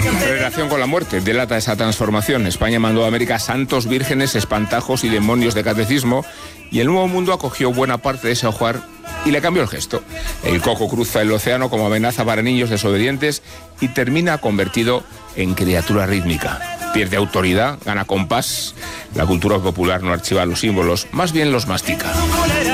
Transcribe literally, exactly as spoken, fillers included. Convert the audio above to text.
La relación con la muerte delata esa transformación. España mandó a América santos, vírgenes, espantajos y demonios de catecismo, y el Nuevo Mundo acogió buena parte de ese ajuar y le cambió el gesto. El coco cruza el océano como amenaza para niños desobedientes y termina convertido en criatura rítmica. Pierde autoridad, gana compás. La cultura popular no archiva los símbolos, más bien los mastica.